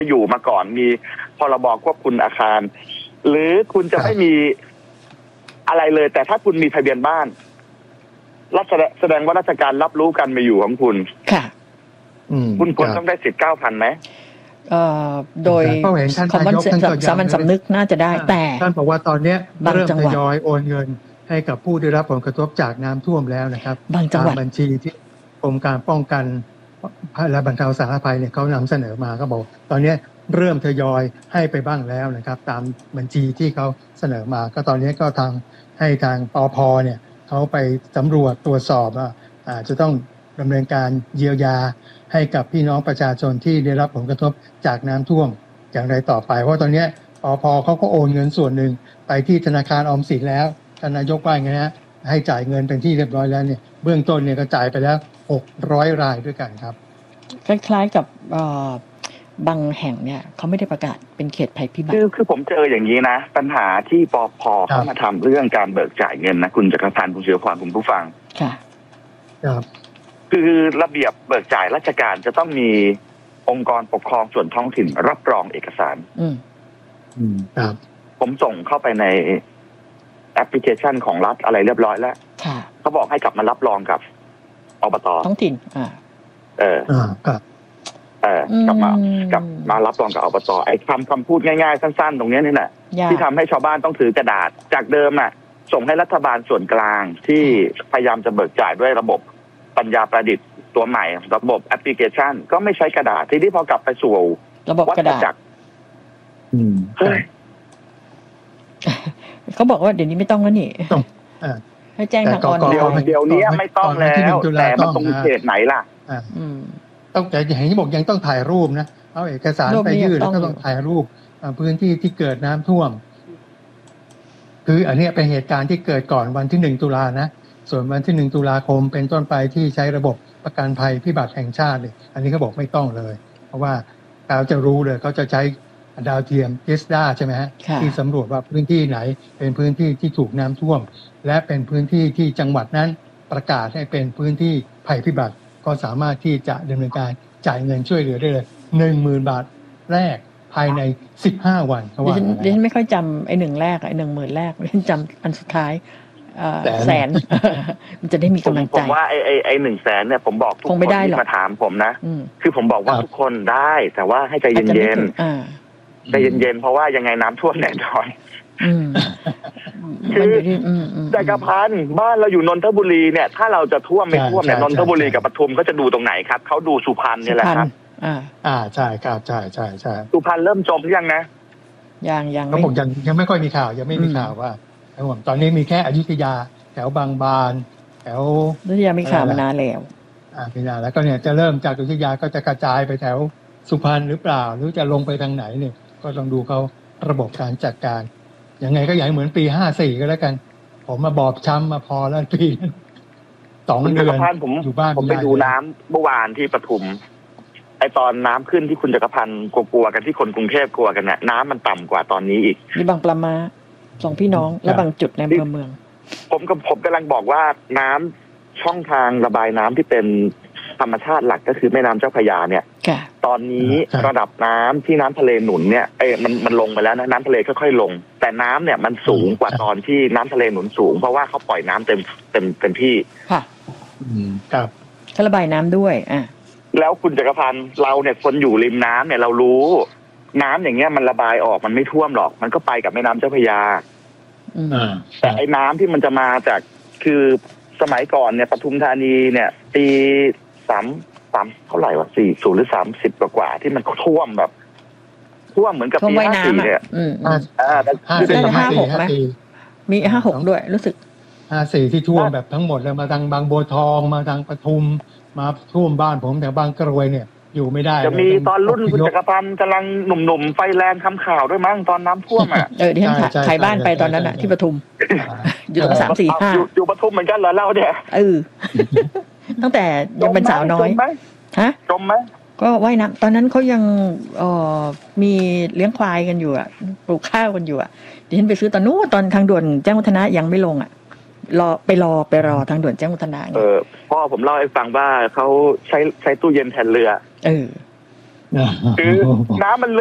อยู่มาก่อนมีพรบควบคุมอาคารหรือคุณจะไม่มีอะไรเลยแต่ถ้าคุณมีทะเบียนบ้านแสดงว่าราชการรับรู้กันมาอยู่ของคุณค่ะคุณควรต้องได้สิทธิ์ 9,000 ไหมโดยคำว่าสามัญสำนึกน่าจะได้แต่ท่านบอกว่าตอนนี้เริ่มทยอยโอนเงินให้กับผู้ได้รับผลกระทบจากน้ำท่วมแล้วนะครับบางจังหวัดบัญชีที่กรมการป้องกันและบรรเทาสาธารณภัยเนี่ยเขานำเสนอมาก็บอกตอนนี้เริ่มทยอยให้ไปบ้างแล้วนะครับตามบัญชีที่เขาเสนอมาก็ตอนนี้ก็ให้ทางปภเนี่ยเขาไปสำรวจตรวจสอบว่าจะต้องดำเนินการเยียวยาให้กับพี่น้องประชาชนที่ได้รับผลกระทบจากน้ำท่วมอย่างไรต่อไปเพราะตอนนี้ปภเขาก็โอนเงินส่วนหนึ่งไปที่ธนาคารออมสินแล้วท่านนายกว่าไงฮะให้จ่ายเงินเป็นที่เรียบร้อยแล้วเนี่ยเบื้องต้นเนี่ยก็จ่ายไปแล้ว600 รายด้วยกันครับคล้ายๆกับบางแห่งเนี่ยเขาไม่ได้ประกาศเป็นเขตภัยพิบัติคือผมเจออย่างนี้นะปัญหาที่ปภเข้ามาทำเรื่องการเบิกจ่ายเงินนะคุณจักรพันธ์คุณเสือพรคุณผู้ฟังค่ะครับคือระเบียบเบิกจ่ายราชการจะต้องมีองค์กรปกครองส่วนท้องถิ่นรับรองเอกสารครับผมส่งเข้าไปในแอปพลิเคชันของรัฐอะไรเรียบร้อยแล้วเขาบอกให้กลับมารับรองกับอบต. ท้องถิ่นกลับมารับรองกับอบต.ไอ้คำพูดง่ายๆสั้นๆตรงนี้นี่แหละที่ทำให้ชาวบ้านต้องถือกระดาษจากเดิมส่งให้รัฐบาลส่วนกลางที่พยายามจะเบิกจ่ายด้วยระบบปัญญาประดิษฐ์ตัวใหม่ระบบแอปพลิเคชันก็ไม่ใช้กระดาษทีนี้พอกลับไปสู่ระบบกระดาษเขาบอกว่าเดี๋ยวนี้ไม่ต้องแล้วนี่ให้แจ้งทางออนไลน์เดี๋ยวนี้ไม่ต้องแล้วแต่มันตรงเขตไหนล่ะต้องแต่อย่างที่บอกยังต้องถ่ายรูปนะเอาเอกสารไปยื่นแล้วก็ต้องถ่ายรูปพื้นที่ที่เกิดน้ำท่วมคืออันนี้เป็นเหตุการณ์ที่เกิดก่อนวันที่1 ตุลานะส่วนวันที่1 ตุลาคมเป็นต้นไปที่ใช้ระบบประกันภัยพิบัติแห่งชาติเลยอันนี้เขาบอกไม่ต้องเลยเพราะว่าเขาจะรู้เลยเขาจะใช้ดาวเทียมเจสดาใช่ไหมฮะที่สำรวจว่าพื้นที่ไหนเป็นพื้นที่ที่ถูกน้ำท่วมและเป็นพื้นที่ที่จังหวัดนั้นประกาศให้เป็นพื้นที่ภัยพิบัติก็สามารถที่จะดำเนินการจ่ายเงินช่วยเหลือได้เลย 10,000 บาทแรกภายใน15 วันเขาว่าดิฉันไม่ค่อยจำไอ้1แรกไอ้ 10,000 แรกดิฉันจำอันสุดท้ายแสนมันจะได้มีกำลังใจผมว่าไอ้100,000เนี่ยผมบอกทุกคนที่มาถามผมนะคือผมบอกว่าทุกคนได้แต่ว่าให้ใจเย็นๆใจเย็นๆเพราะว่ายังไงน้ำท่วมแน่นอนคือจักรพันธ์บ้านเราอยู่นนทบุรีเนี่ยถ้าเราจะท่วมไม่ท่วมเนี่ยนนทบุรีกับปทุมก็จะดูตรงไหนครับเขาดูสุพรรณนี่แหละครับใช่ครับใช่สุพรรณเริ่มจมหรือยังนะยังเขาบอกยังไม่ค่อยมีข่าวยังไม่มีข่าวว่าตอนนี้มีแค่อยุธยาแถวบางบานแถวอยุธยามีข่าวมานานแล้วมีนานแล้วก็เนี่ยจะเริ่มจากอยุธยาก็จะกระจายไปแถวสุพรรณหรือเปล่าหรือจะลงไปทางไหนเนี่ยก็ต้องดูเขาระบบการจัดการยังไงก็อย่าให้เหมือนปี54ก็แล้วกันผมมาบอบช้ำมาพอแล้วปี2 เดือนอยู่บ้านผมไปดูน้ำเมื่อวานที่ปทุมไอตอนน้ำขึ้นที่คุณจักรพันธ์กลัวกันที่คนกรุงเทพกลัวกันเนี่ยน้ำมันต่ำกว่าตอนนี้อีกมีบางปลามา2 พี่น้องและบางจุดในเมืองผมกำลังบอกว่าน้ำช่องทางระบายน้ำที่เป็นธรรมชาติหลักก็คือแม่น้ำเจ้าพระยาเนี่ยตอนนี้ระดับน้ำที่น้ำทะเลหนุนเนี่ยมันลงไปแล้วนะน้ำทะเลค่อยๆลงแต่น้ำเนี่ยมันสูงกว่าตอนที่น้ำทะเลหนุนสูงเพราะว่าเขาปล่อยน้ำเต็มที่ค่ะครับเขาระบายน้ำด้วยแล้วคุณจักรพันธ์เราเนี่ยคนอยู่ริมน้ำเนี่ยเรารู้น้ำอย่างเงี้ยมันระบายออกมันไม่ท่วมหรอกมันก็ไปกับแม่น้ำเจ้าพระยาแต่ไอ้น้ำที่มันจะมาจากคือสมัยก่อนเนี่ยปทุมธานีเนี่ยปี3เท่าไหร่วะ40หรือ30กว่าที่มันท่วมแบบท่วมเหมือนกับปี54เนี่ยมี56ด้วยรู้สึก 54ที่ท่วมแบบทั้งหมดเลยมาทางบางบัวทองมาทางปทุมมาท่วมบ้านผมแถวบางกรวยเนี่ยอยู่ไม่ได้จะมีตอนรุ่นคุณจักรพันธ์กำลังหนุ่มๆไฟแรงทำข่าวด้วยมั้งตอนน้ำท่วมที่ฉันขายบ้านไปตอนนั้นที่ปทุมอยู่3 4 5 อยู่ปทุมเหมือนกันเหรอเล่าเนี่ยตั้งแต่ยังเป็นสาวน้อยจมไหมก็ว่ายน้ำตอนนั้นเขายังมีเลี้ยงควายกันอยู่ปลูกข้าวกันอยู่ดิฉันไปซื้อตอนนู้นตอนทางด่วนแจ้งวัฒนะยังไม่ลงไปรอทางด่วนแจ้งวัฒนะพ่อผมเล่าให้ฟังว่าเขาใช้ตู้เย็นแทนเรือคือน้ำมัน